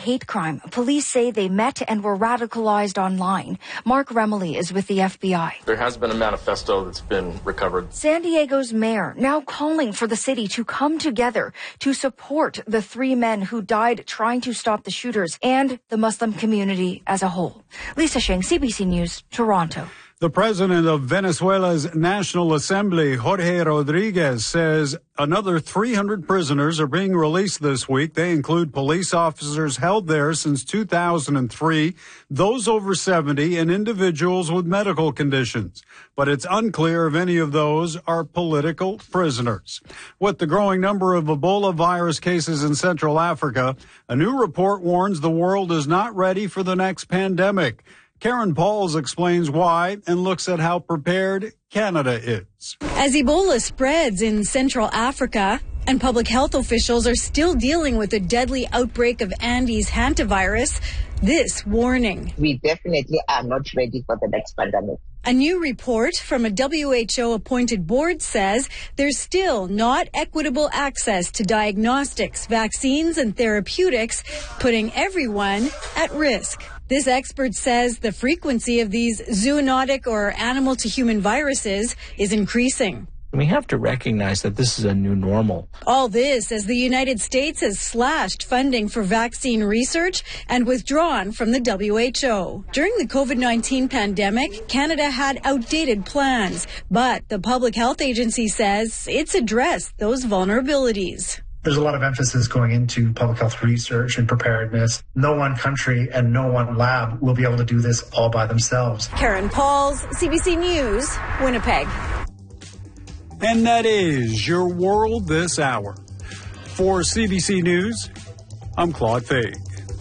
hate crime. Police say they met and were radicalized online. Mark Remley is with the FBI. There has been a manifesto that's been recovered. San Diego's mayor now calling for the city to come together to support the 3 men who died trying to stop the shooters and the Muslim community as a whole. Lisa Sheng, CBC News, Toronto. The president of Venezuela's National Assembly, Jorge Rodriguez, says another 300 prisoners are being released this week. They include police officers held there since 2003, those over 70, and individuals with medical conditions. But it's unclear if any of those are political prisoners. With the growing number of Ebola virus cases in Central Africa, a new report warns the world is not ready for the next pandemic. Karen Pauls explains why and looks at how prepared Canada is. As Ebola spreads in Central Africa and public health officials are still dealing with a deadly outbreak of Andes hantavirus, this warning. We definitely are not ready for the next pandemic. A new report from a WHO-appointed board says there's still not equitable access to diagnostics, vaccines, and therapeutics, putting everyone at risk. This expert says the frequency of these zoonotic or animal-to-human viruses is increasing. We have to recognize that this is a new normal. All this as the United States has slashed funding for vaccine research and withdrawn from the WHO. During the COVID-19 pandemic, Canada had outdated plans, but the Public Health Agency says it's addressed those vulnerabilities. There's a lot of emphasis going into public health research and preparedness. No one country and no one lab will be able to do this all by themselves. Karen Pauls, CBC News, Winnipeg. And that is your world this hour. For CBC News, I'm Claude Fay.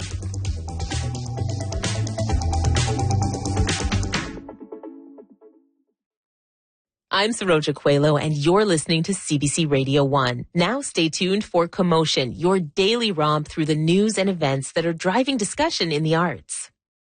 I'm Saroja Coelho, and you're listening to CBC Radio 1. Now stay tuned for Commotion, your daily romp through the news and events that are driving discussion in the arts.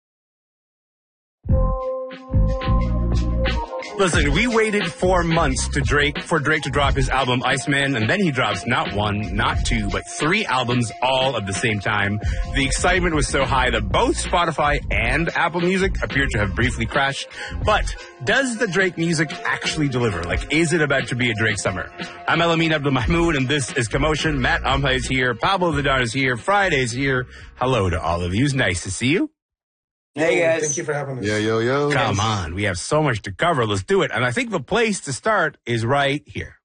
Listen, we waited 4 months for Drake to drop his album Iceman, and then he drops not 1, not 2, but 3 albums all at the same time. The excitement was so high that both Spotify and Apple Music appeared to have briefly crashed. But does the Drake music actually deliver? Like, is it about to be a Drake summer? I'm Elamin Abdul-Mahmoud, and this is Commotion. Matt Amplay is here. Pablo Vidal is here. Friday's here. Hello to all of you. It's nice to see you. Hey, guys. Thank you for having us. Yo. Come on. We have so much to cover. Let's do it. And I think the place to start is right here.